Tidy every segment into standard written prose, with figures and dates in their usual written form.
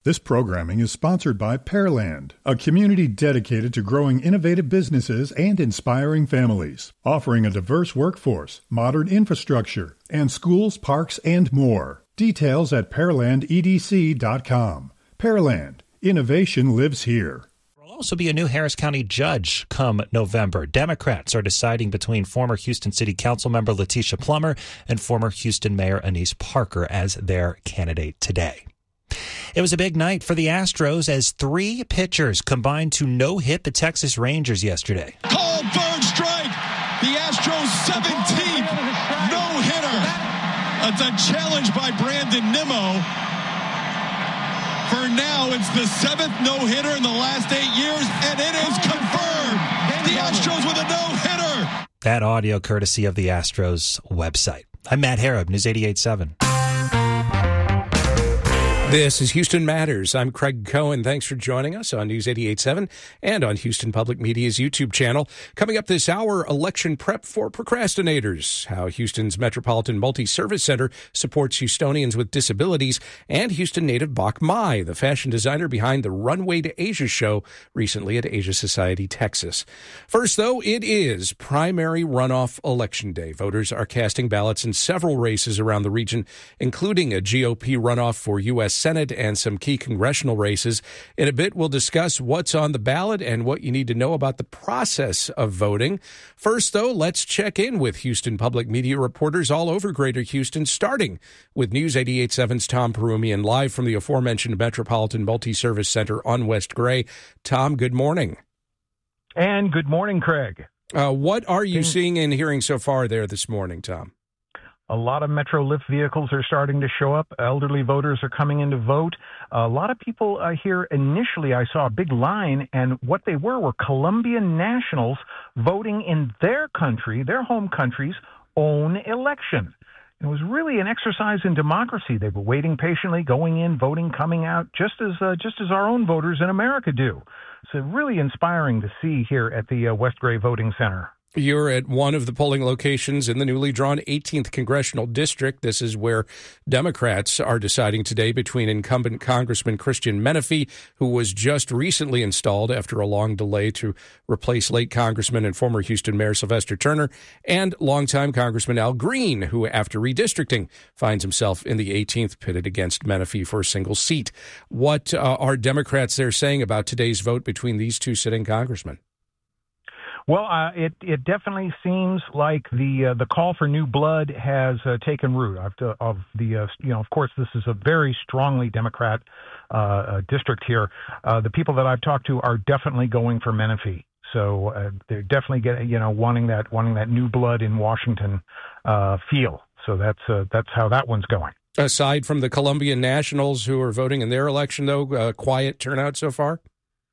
This programming is sponsored by Pearland, a community dedicated to growing innovative businesses and inspiring families, offering a diverse workforce, modern infrastructure, and schools, parks, and more. Details at pearlandedc.com. Pearland, innovation lives here. There will also be a new Harris County judge come November. Democrats are deciding between former Houston City Council member Letitia Plummer and former Houston Mayor Annise Parker as their candidate today. It was a big night for the Astros as three pitchers combined to no-hit the Texas Rangers yesterday. Called third strike. The Astros 17th no-hitter. It's a challenge by Brandon Nimmo. For now, it's the seventh no-hitter in the last 8 years, and it is confirmed. The Astros with a no-hitter. That audio courtesy of the Astros website. I'm Matt Harrop, News 88.7. This is Houston Matters. I'm Craig Cohen. Thanks for joining us on News 88.7 and on Houston Public Media's YouTube channel. Coming up this hour, election prep for procrastinators, how Houston's Metropolitan Multi-Service Center supports Houstonians with disabilities, and Houston native Bach Mai, the fashion designer behind the Runway to Asia show recently at Asia Society, Texas. First, though, it is primary runoff election day. Voters are casting ballots in several races around the region, including a GOP runoff for U.S. Senate and some key congressional races. In a bit, we'll discuss what's on the ballot and what you need to know about the process of voting. First, though, let's check in with Houston Public Media reporters all over Greater Houston, starting with News 88.7's Tom Perumian, live from the aforementioned Metropolitan Multi-Service Center on West Gray. Tom, good morning. And good morning, Craig. What are you seeing and hearing so far there this morning, Tom? A lot of Metro Lift vehicles are starting to show up. Elderly voters are coming in to vote. A lot of people here initially, I saw a big line, and what they were Colombian nationals voting in their country, their home country's own election. It was really an exercise in democracy. They were waiting patiently, going in, voting, coming out, just as our own voters in America do. So really inspiring to see here at the West Gray Voting Center. You're at one of the polling locations in the newly drawn 18th Congressional District. This is where Democrats are deciding today between incumbent Congressman Christian Menefee, who was just recently installed after a long delay to replace late Congressman and former Houston Mayor Sylvester Turner, and longtime Congressman Al Green, who, after redistricting, finds himself in the 18th, pitted against Menefee for a single seat. What are Democrats there saying about today's vote between these two sitting congressmen? Well, it definitely seems like the call for new blood has taken root. Of course, this is a very strongly Democrat district here. The people that I've talked to are definitely going for Menefee. So they're definitely wanting that new blood in Washington feel. So that's how that one's going. Aside from the Colombian nationals who are voting in their election, though, quiet turnout so far?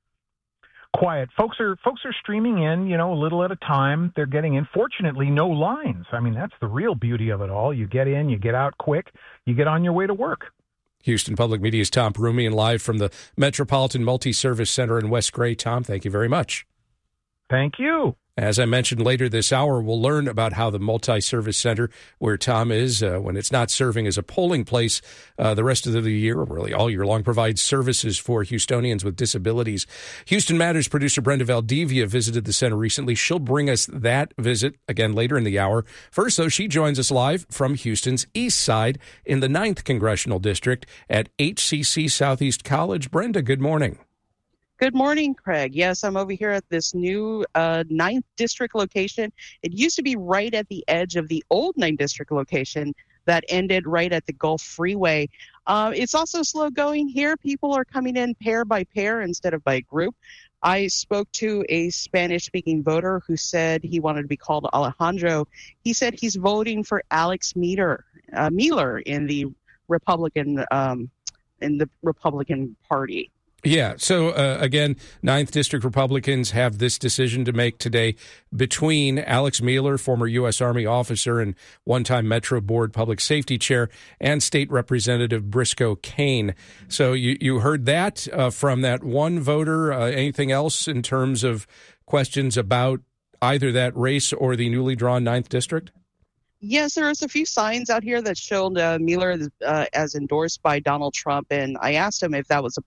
Quiet. Folks are streaming in, a little at a time. They're getting in. Fortunately, no lines. I mean, that's the real beauty of it all. You get in, you get out quick, you get on your way to work. Houston Public Media's Tom Perumian, live from the Metropolitan Multi-Service Center in West Gray. Tom, thank you very much. Thank you. As I mentioned, later this hour, we'll learn about how the Multi-Service Center, where Tom is, when it's not serving as a polling place the rest of the year, really all year long, provides services for Houstonians with disabilities. Houston Matters producer Brenda Valdivia visited the center recently. She'll bring us that visit again later in the hour. First, though, she joins us live from Houston's East Side in the 9th Congressional District at HCC Southeast College. Brenda, good morning. Good morning, Craig. Yes, I'm over here at this new 9th District location. It used to be right at the edge of the old 9th District location that ended right at the Gulf Freeway. It's also slow going here. People are coming in pair by pair instead of by group. I spoke to a Spanish-speaking voter who said he wanted to be called Alejandro. He said he's voting for Alex Mealer in the Republican Party. Yeah. So, again, 9th District Republicans have this decision to make today between Alex Mealer, former U.S. Army officer and one-time Metro Board Public Safety Chair, and State Representative Briscoe Cain. So you heard that from that one voter. Anything else in terms of questions about either that race or the newly drawn 9th District? Yes, there was a few signs out here that showed Mueller as endorsed by Donald Trump, and I asked him if that was a